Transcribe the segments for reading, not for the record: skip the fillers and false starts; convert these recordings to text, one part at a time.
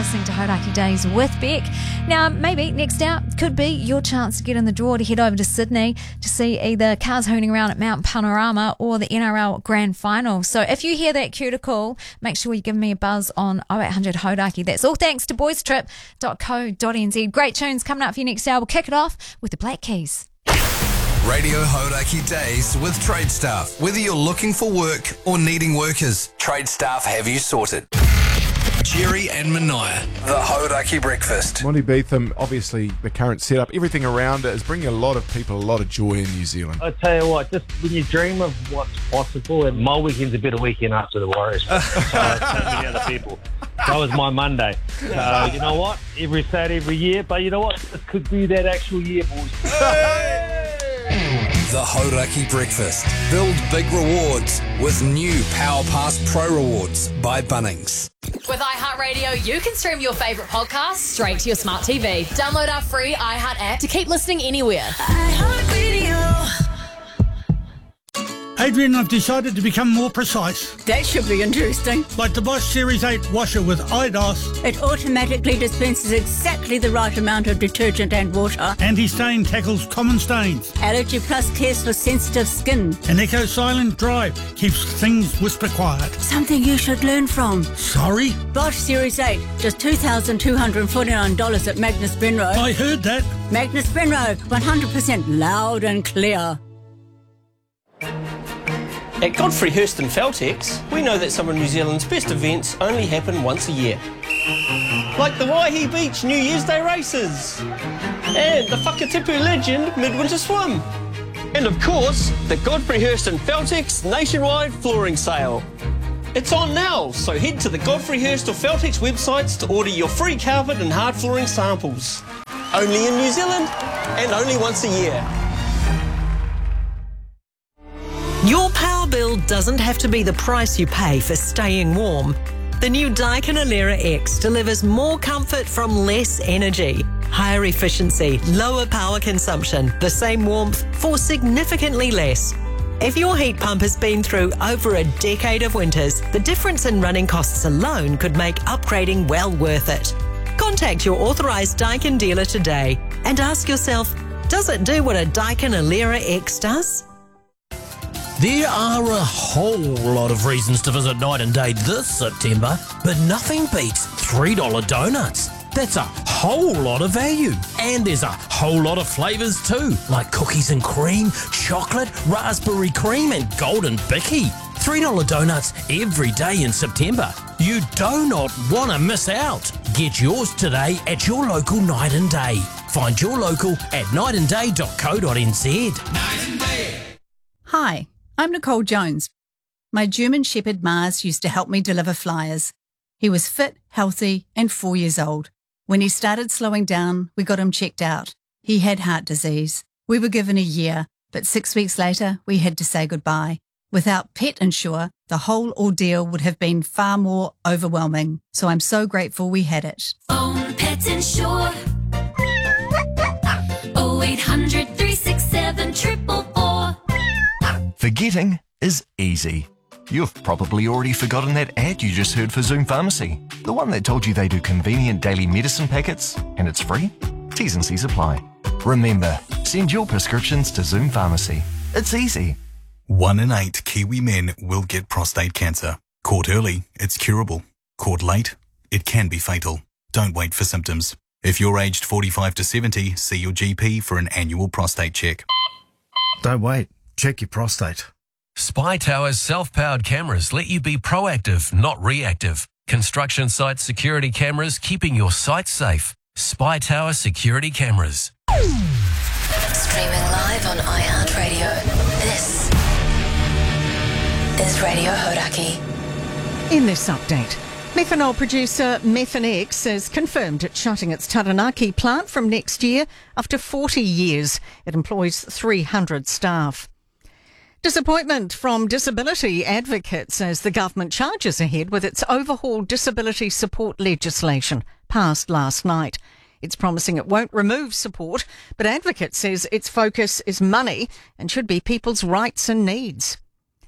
listening to Hauraki Days with Beck. Now, maybe next out could be your chance to get in the draw to head over to Sydney to see either cars hooning around at Mount Panorama or the NRL Grand Final. So if you hear that cue to call, make sure you give me a buzz on 0800 Hauraki. That's all thanks to boystrip.co.nz. Great tunes coming up for you next hour. We'll kick it off with the Black Keys. Radio Hauraki Days with Trade Staff. Whether you're looking for work or needing workers, Trade Staff have you sorted. Jerry and Mania, the Hauraki Breakfast. Monty Beetham, obviously the current setup, everything around it is bringing a lot of people a lot of joy in New Zealand. I tell you what, just when you dream of what's possible, and my weekend's a better weekend after the Warriors. So many other people. That was my Monday. So you know what? Every Saturday, every year. But you know what? This could be that actual year, boys. The Hauraki Breakfast. Build big rewards with new Power Pass Pro Rewards by Bunnings. With iHeartRadio, you can stream your favourite podcasts straight to your smart TV. Download our free iHeart app to keep listening anywhere. iHeartRadio. Adrian, I've decided to become more precise. That should be interesting. Like the Bosch Series 8 washer with IDOS. It automatically dispenses exactly the right amount of detergent and water. Anti-stain tackles common stains. Allergy Plus cares for sensitive skin. And Eco Silent Drive keeps things whisper quiet. Something you should learn from. Sorry? Bosch Series 8, just $2,249 at Magnus Benroe. I heard that. Magnus Benroe, 100% loud and clear. At Godfrey Hirst and Feltex, we know that some of New Zealand's best events only happen once a year. Like the Waihi Beach New Year's Day races, and the Whakatipu Legend Midwinter Swim, and of course, the Godfrey Hirst and Feltex nationwide flooring sale. It's on now, so head to the Godfrey Hirst or Feltex websites to order your free carpet and hard flooring samples. Only in New Zealand, and only once a year. Your power bill doesn't have to be the price you pay for staying warm. The new Daikin Alera X delivers more comfort from less energy, higher efficiency, lower power consumption, the same warmth for significantly less. If your heat pump has been through over a decade of winters, the difference in running costs alone could make upgrading well worth it. Contact your authorised Daikin dealer today and ask yourself, does it do what a Daikin Alera X does? There are a whole lot of reasons to visit Night and Day this September, but nothing beats $3 donuts. That's a whole lot of value. And there's a whole lot of flavours too, like cookies and cream, chocolate, raspberry cream and golden bicky. $3 donuts every day in September. You do not want to miss out. Get yours today at your local Night and Day. Find your local at nightandday.co.nz. Night and Day. Hi. I'm Nicole Jones. My German Shepherd Mars used to help me deliver flyers. He was fit, healthy, and 4 years old. When he started slowing down, we got him checked out. He had heart disease. We were given a year, but 6 weeks later, we had to say goodbye. Without Pet Insure, the whole ordeal would have been far more overwhelming. So I'm so grateful we had it. Phone Pet Insure. 0800 367 444. Forgetting is easy. You've probably already forgotten that ad you just heard for Zoom Pharmacy. The one that told you they do convenient daily medicine packets and it's free? T's and C's apply. Remember, send your prescriptions to Zoom Pharmacy. It's easy. 1 in 8 Kiwi men will get prostate cancer. Caught early, it's curable. Caught late, it can be fatal. Don't wait for symptoms. If you're aged 45 to 70, see your GP for an annual prostate check. Don't wait. Check your prostate. Spy Tower's self-powered cameras let you be proactive, not reactive. Construction site security cameras keeping your site safe. Spy Tower security cameras. Streaming live on iHeartRadio. This is Radio Hauraki. In this update, methanol producer Methanex has confirmed it's shutting its Taranaki plant from next year after 40 years. It employs 300 staff. Disappointment from disability advocates as the government charges ahead with its overhauled disability support legislation passed last night. It's promising it won't remove support, but advocates says its focus is money and should be people's rights and needs.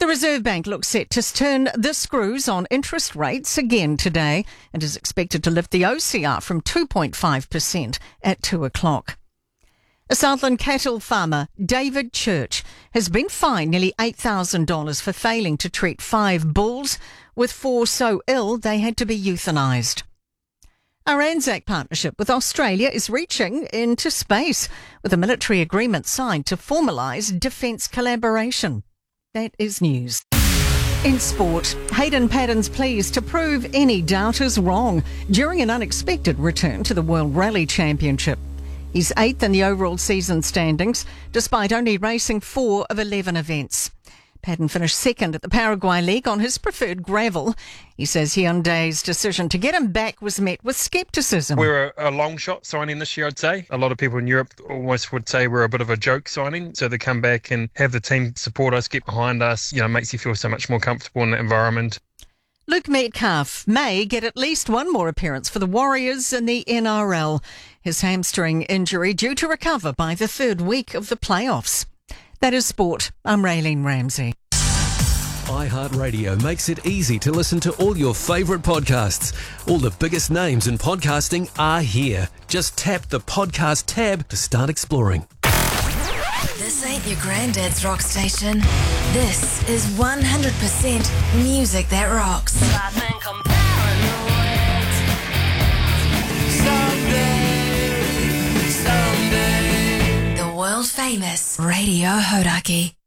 The Reserve Bank looks set to turn the screws on interest rates again today and is expected to lift the OCR from 2.5% at 2 o'clock. A Southland cattle farmer, David Church, has been fined nearly $8,000 for failing to treat 5 bulls, with 4 so ill they had to be euthanised. Our Anzac partnership with Australia is reaching into space, with a military agreement signed to formalise defence collaboration. That is news. In sport, Hayden Paddon's pleased to prove any doubters wrong during an unexpected return to the World Rally Championship. He's 8th in the overall season standings, despite only racing 4 of 11 events. Paddon finished 2nd at the Paraguay League on his preferred gravel. He says Hyundai's decision to get him back was met with scepticism. We're a long shot signing this year, I'd say. A lot of people in Europe almost would say we're a bit of a joke signing. So to come back and have the team support us, get behind us, makes you feel so much more comfortable in that environment. Luke Metcalf may get at least one more appearance for the Warriors in the NRL. His hamstring injury due to recover by the 3rd week of the playoffs. That is sport. I'm Raylene Ramsey. iHeartRadio makes it easy to listen to all your favourite podcasts. All the biggest names in podcasting are here. Just tap the podcast tab to start exploring. This ain't your granddad's rock station. This is 100% music that rocks. The world famous Radio Hodaki.